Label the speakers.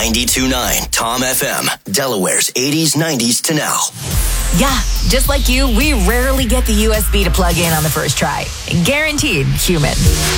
Speaker 1: 92.9 Tom FM, Delaware's 80s, 90s to now.
Speaker 2: Yeah, just like you, we rarely get the USB to plug in on the first try. Guaranteed human.